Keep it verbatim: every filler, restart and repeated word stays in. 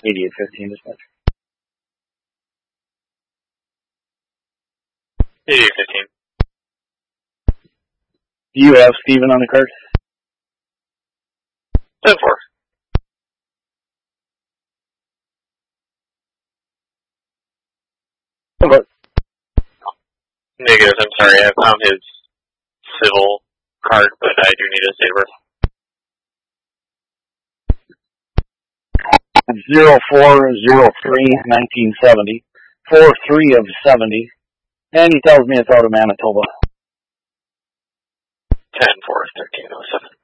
eighty-eight fifteen dispatch. eighty-eight fifteen. Do you have Steven on the card? ten four. Okay. Negative, I'm sorry, I found his civil card, but I do need a saber. Zero four zero three nineteen seventy. Four three of seventy. And he tells me it's out of Manitoba. ten four thirteen oh seven.